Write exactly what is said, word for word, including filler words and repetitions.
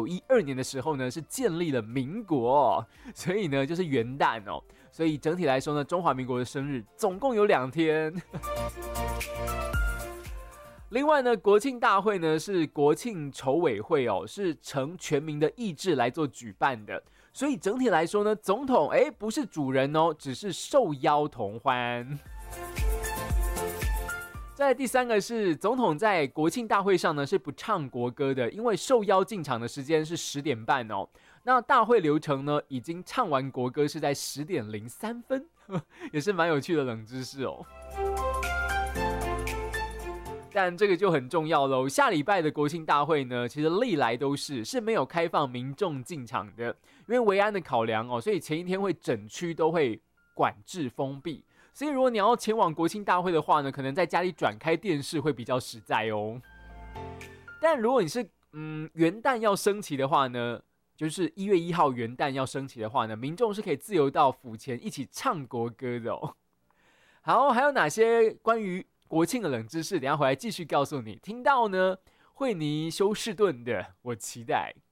一二年的时候呢，是建立了民国哦，所以呢就是元旦哦。所以整体来说呢，中华民国的生日总共有两天。另外呢，国庆大会呢是国庆筹委会哦，是呈全民的意志来做举办的，所以整体来说呢，总统哎不是主人哦，只是受邀同欢。再来第三个是总统在国庆大会上呢是不唱国歌的，因为受邀进场的时间是十点半哦。那大会流程呢已经唱完国歌是在十点零三分，也是蛮有趣的冷知识哦。但这个就很重要喽。下礼拜的国庆大会呢，其实历来都是是没有开放民众进场的，因为维安的考量哦，所以前一天会整区都会管制封闭。所以如果你要前往国庆大会的话呢，可能在家里转开电视会比较实在哦。但如果你是嗯元旦要升旗的话呢，就是一月一号元旦要升旗的话呢，民众是可以自由到府前一起唱国歌的哦。好，还有哪些关于国庆的冷知识？等一下回来继续告诉你。听到呢，惠妮休士顿的，我期待。